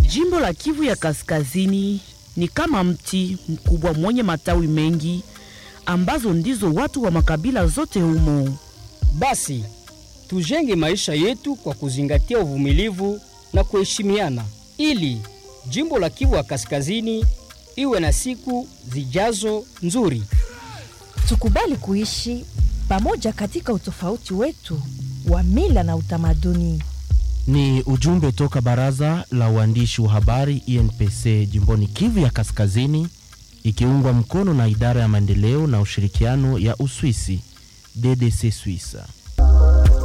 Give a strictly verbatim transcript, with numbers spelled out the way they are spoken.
Jimbo la Kivu ya Kaskazini ni kama mti mkubwa mwenye matawi mengi ambazo ndizo watu wa makabila zote humo. Basi tujenge maisha yetu kwa kuzingatia uvumilivu na kuheshimiana, ili jimbo la Kivu ya Kaskazini iwe na siku zijazo nzuri. Tukubali kuishi pamoja katika utofauti wetu wa mila na utamaduni. Ni ujumbe toka baraza la uandishi wa habari I N P C jimboni Kivu ya Kaskazini, ikiungwa mkono na idara ya maendeleo na ushirikiano ya Uswisi D D C Suisse.